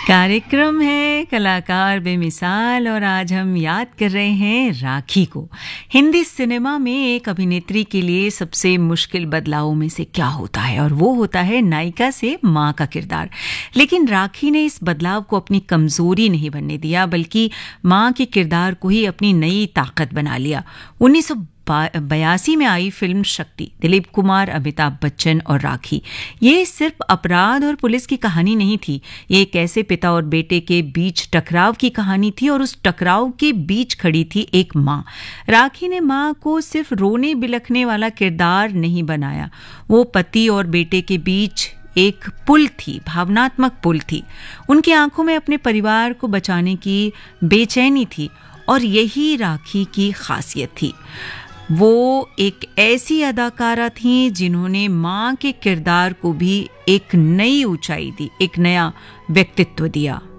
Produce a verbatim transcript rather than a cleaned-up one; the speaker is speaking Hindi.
कार्यक्रम है कलाकार बेमिसाल और आज हम याद कर रहे हैं राखी को। हिंदी सिनेमा में एक अभिनेत्री के लिए सबसे मुश्किल बदलावों में से क्या होता है, और वो होता है नायिका से मां का किरदार। लेकिन राखी ने इस बदलाव को अपनी कमजोरी नहीं बनने दिया, बल्कि मां के किरदार को ही अपनी नई ताकत बना लिया। उन्नीस सौ बयासी में आई फिल्म शक्ति, दिलीप कुमार, अमिताभ बच्चन और राखी, ये सिर्फ अपराध और पुलिस की कहानी नहीं थी। ये एक ऐसे पिता और बेटे के बीच टकराव की कहानी थी, और उस टकराव के बीच खड़ी थी एक मां। राखी ने मां को सिर्फ रोने बिलखने वाला किरदार नहीं बनाया, वो पति और बेटे के बीच एक पुल थी, भावनात्मक पुल थी। उनकी आंखों में अपने परिवार को बचाने की बेचैनी थी, और यही राखी की खासियत थी। वो एक ऐसी अदाकारा थी जिन्होंने मां के किरदार को भी एक नई ऊंचाई दी, एक नया व्यक्तित्व दिया।